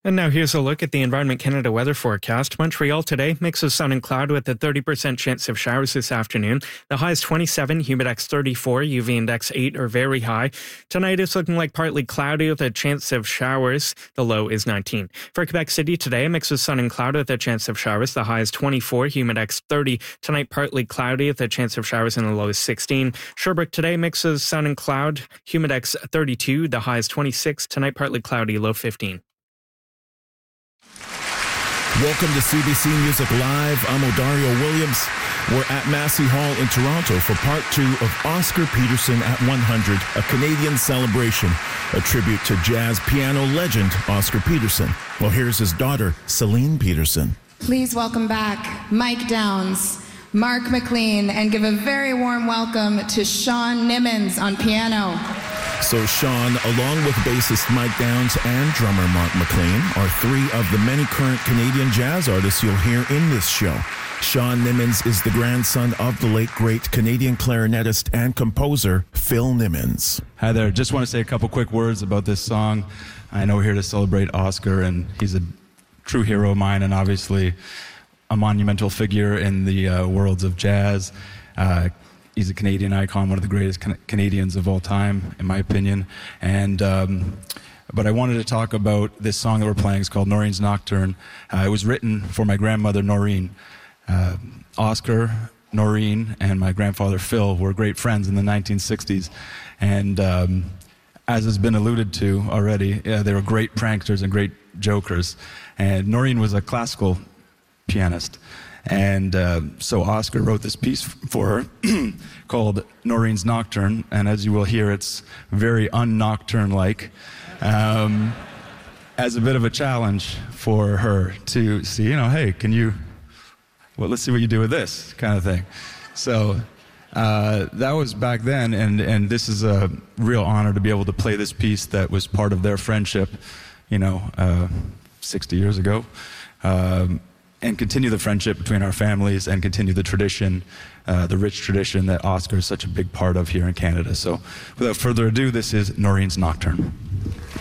And now here's a look at the Environment Canada weather forecast. Montreal today, mix of sun and cloud with a 30% chance of showers this afternoon. The high is 27, humidex 34, UV index 8 or very high. Tonight it's looking like partly cloudy with a chance of showers. The low is 19. For Quebec City today, a mix of sun and cloud with a chance of showers. The high is 24, humidex 30. Tonight partly cloudy with a chance of showers and the low is 16. Sherbrooke today, mix of sun and cloud, humidex 32. The high is 26. Tonight partly cloudy, low 15. Welcome to CBC Music Live. I'm Odario Williams. We're at Massey Hall in Toronto for part 2 of Oscar Peterson at 100, a Canadian celebration, a tribute to jazz piano legend Oscar Peterson. Well, here's his daughter, Celine Peterson. Please welcome back Mike Downs, Mark McLean, and give a very warm welcome to Shawn Nimmons on piano. So Shawn, along with bassist Mike Downs and drummer Mark McLean, are 3 of the many current Canadian jazz artists you'll hear in this show. Shawn Nimmons is the grandson of the late great Canadian clarinetist and composer Phil Nimmons. Hi there. Just want to say a couple quick words about this song. I know we're here to celebrate Oscar, and he's a true hero of mine and obviously a monumental figure in the worlds of jazz. He's a Canadian icon, one of the greatest Canadians of all time, in my opinion. And but I wanted to talk about this song that we're playing. It's called Noreen's Nocturne. It was written for my grandmother, Noreen. Oscar, Noreen, and my grandfather, Phil, were great friends in the 1960s. And as has been alluded to already, they were great pranksters and great jokers. And Noreen was a classical pianist. And so Oscar wrote this piece for her called Noreen's Nocturne, and as you will hear, it's very un-nocturne-like, as a bit of a challenge for her to see, hey, let's see what you do with this kind of thing. So that was back then, and this is a real honor to be able to play this piece that was part of their friendship, 60 years ago. And continue the friendship between our families and continue the tradition, the rich tradition that Oscar is such a big part of here in Canada. So without further ado, this is Noreen's Nocturne.